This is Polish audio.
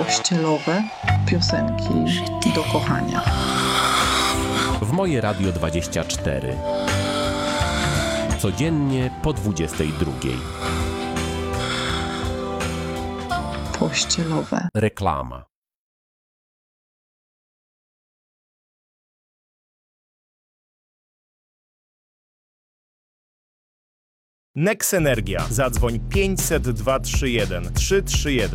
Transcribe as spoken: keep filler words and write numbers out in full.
Pościelowe piosenki do kochania. W Moje Radio dwadzieścia cztery. Codziennie po dwudziestej drugiej. Pościelowe. Reklama. Next Energia. Zadzwoń pięćset dwa trzy jeden trzy trzy jeden.